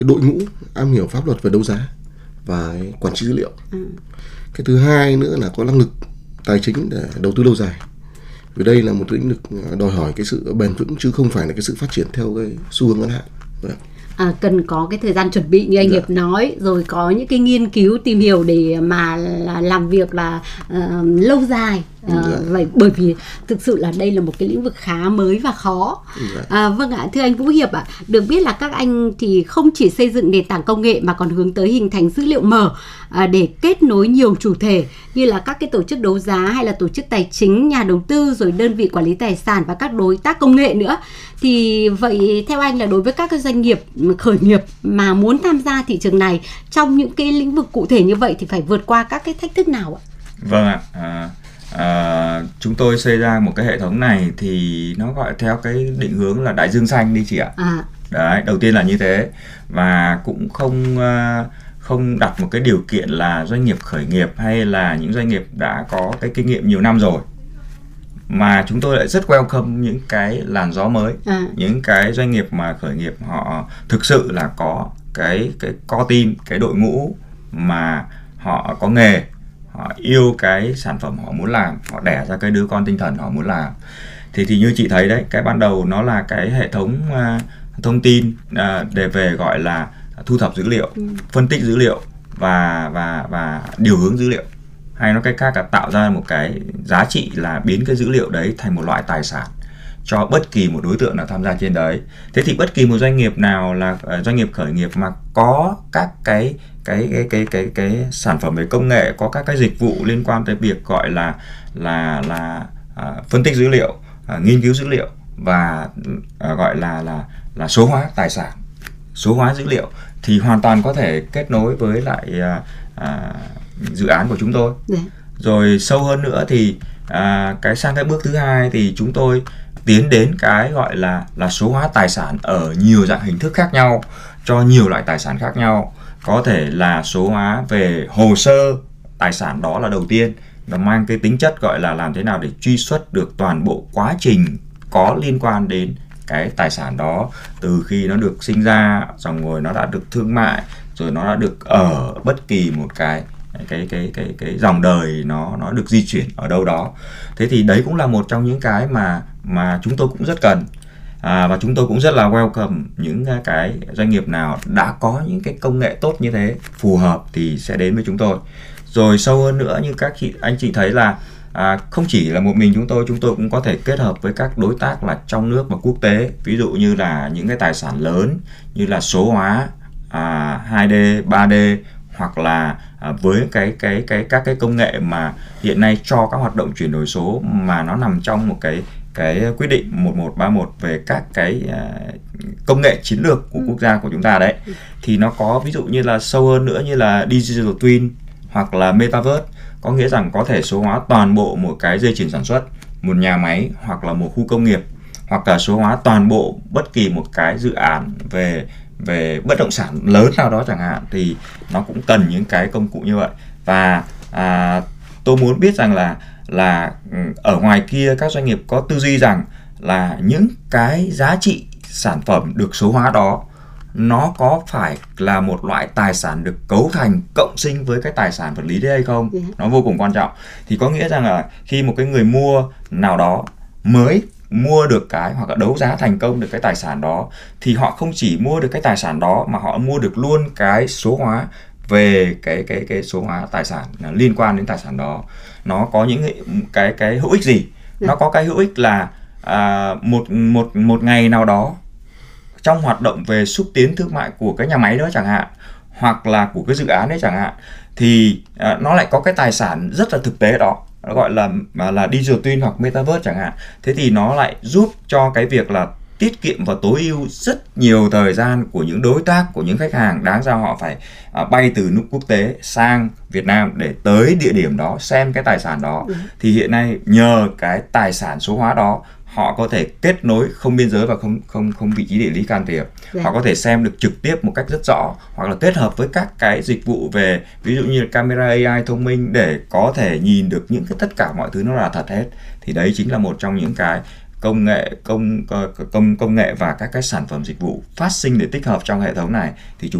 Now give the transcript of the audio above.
đội ngũ am hiểu pháp luật về đấu giá và quản trị dữ liệu. Cái thứ hai nữa là có năng lực tài chính để đầu tư lâu dài. Vì đây là một lĩnh vực đòi hỏi cái sự bền vững chứ không phải là cái sự phát triển theo cái xu hướng ngắn hạn. Cần có cái thời gian chuẩn bị như anh Hiệp nói, rồi có những cái nghiên cứu tìm hiểu để mà làm việc là lâu dài. Vậy bởi vì thực sự là đây là một cái lĩnh vực khá mới và khó. Vâng ạ, thưa anh Vũ Hiệp ạ, được biết là các anh thì không chỉ xây dựng nền tảng công nghệ mà còn hướng tới hình thành dữ liệu mở để kết nối nhiều chủ thể như là các cái tổ chức đấu giá hay là tổ chức tài chính, nhà đầu tư, rồi đơn vị quản lý tài sản và các đối tác công nghệ nữa. Thì vậy theo anh là đối với các cái doanh nghiệp khởi nghiệp mà muốn tham gia thị trường này trong những cái lĩnh vực cụ thể như vậy thì phải vượt qua các cái thách thức nào ạ? Vâng ạ, chúng tôi xây ra một cái hệ thống này thì nó gọi theo cái định hướng là đại dương xanh đi chị ạ. Đấy, đầu tiên là như thế, và cũng không đặt một cái điều kiện là doanh nghiệp khởi nghiệp hay là những doanh nghiệp đã có cái kinh nghiệm nhiều năm rồi, mà chúng tôi lại rất welcome những cái làn gió mới, những cái doanh nghiệp mà khởi nghiệp họ thực sự là có cái core team, cái đội ngũ mà họ có nghề, họ yêu cái sản phẩm họ muốn làm, họ đẻ ra cái đứa con tinh thần họ muốn làm. Thì như chị thấy đấy, cái ban đầu nó là cái hệ thống thông tin để về gọi là thu thập dữ liệu, phân tích dữ liệu và điều hướng dữ liệu, hay nói cách khác là tạo ra một cái giá trị là biến cái dữ liệu đấy thành một loại tài sản cho bất kỳ một đối tượng nào tham gia trên đấy. Thế thì bất kỳ một doanh nghiệp nào là doanh nghiệp khởi nghiệp mà có các cái sản phẩm về công nghệ, có các cái dịch vụ liên quan tới việc gọi là phân tích dữ liệu, nghiên cứu dữ liệu và gọi là số hóa tài sản, số hóa dữ liệu, thì hoàn toàn có thể kết nối với lại dự án của chúng tôi. Rồi sâu hơn nữa thì sang cái bước thứ hai thì chúng tôi tiến đến cái gọi là số hóa tài sản ở nhiều dạng hình thức khác nhau cho nhiều loại tài sản khác nhau. Có thể là số hóa về hồ sơ tài sản, đó là đầu tiên, nó mang cái tính chất gọi là làm thế nào để truy xuất được toàn bộ quá trình có liên quan đến cái tài sản đó, từ khi nó được sinh ra, rồi nó đã được thương mại, rồi nó đã được ở bất kỳ một cái dòng đời nó được di chuyển ở đâu đó. Thế thì đấy cũng là một trong những cái mà chúng tôi cũng rất cần, và chúng tôi cũng rất là welcome những cái doanh nghiệp nào đã có những cái công nghệ tốt như thế, phù hợp thì sẽ đến với chúng tôi. Rồi sâu hơn nữa, như các anh chị thấy là không chỉ là một mình chúng tôi cũng có thể kết hợp với các đối tác là trong nước và quốc tế. Ví dụ như là những cái tài sản lớn như là số hóa 2D, 3D, hoặc là với các cái công nghệ mà hiện nay cho các hoạt động chuyển đổi số mà nó nằm trong một cái quyết định 1131 về các cái công nghệ chiến lược của quốc gia của chúng ta đấy. Thì nó có ví dụ như là sâu hơn nữa như là Digital Twin hoặc là Metaverse, có nghĩa rằng có thể số hóa toàn bộ một cái dây chuyền sản xuất, một nhà máy hoặc là một khu công nghiệp, hoặc là số hóa toàn bộ bất kỳ một cái dự án về bất động sản lớn nào đó chẳng hạn, thì nó cũng cần những cái công cụ như vậy. Và tôi muốn biết rằng là ở ngoài kia các doanh nghiệp có tư duy rằng là những cái giá trị sản phẩm được số hóa đó nó có phải là một loại tài sản được cấu thành cộng sinh với cái tài sản vật lý đấy hay không. Nó vô cùng quan trọng. Thì có nghĩa rằng là khi một cái người mua nào đó mới mua được cái hoặc là đấu giá thành công được cái tài sản đó, thì họ không chỉ mua được cái tài sản đó mà họ mua được luôn cái số hóa về cái số hóa tài sản liên quan đến tài sản đó. Nó có những cái hữu ích gì? Nó có cái hữu ích là một ngày nào đó trong hoạt động về xúc tiến thương mại của cái nhà máy đó chẳng hạn, hoặc là của cái dự án đấy chẳng hạn, thì nó lại có cái tài sản rất là thực tế đó, nó gọi là Digital Twin hoặc Metaverse chẳng hạn. Thế thì nó lại giúp cho cái việc là tiết kiệm và tối ưu rất nhiều thời gian của những đối tác, của những khách hàng đáng ra họ phải bay từ nước quốc tế sang Việt Nam để tới địa điểm đó xem cái tài sản đó. Thì hiện nay nhờ cái tài sản số hóa đó, họ có thể kết nối không biên giới và không vị trí địa lý can thiệp. Họ có thể xem được trực tiếp một cách rất rõ, hoặc là kết hợp với các cái dịch vụ về ví dụ như là camera AI thông minh để có thể nhìn được những cái tất cả mọi thứ nó là thật hết. Thì đấy chính là một trong những cái công nghệ và các cái sản phẩm dịch vụ phát sinh để tích hợp trong hệ thống này thì chúng